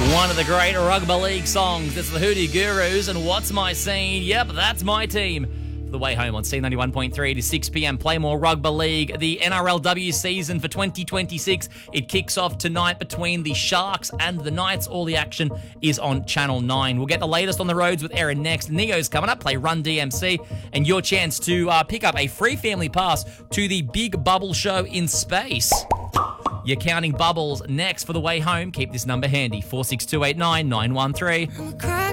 One of the great rugby league songs. It's the Hoodoo Gurus and What's My Scene? Yep, that's my team. For the way home on C91.3 to 6 p.m. Play more rugby league. The NRLW season for 2026. It kicks off tonight between the Sharks and the Knights. All the action is on Channel 9. We'll get the latest on the roads with Erin next. Neo's coming up. Play Run DMC. And your chance to pick up a free family pass to the Big Bubble Show in space. You're counting bubbles next for the way home. Keep this number handy, 46289 913.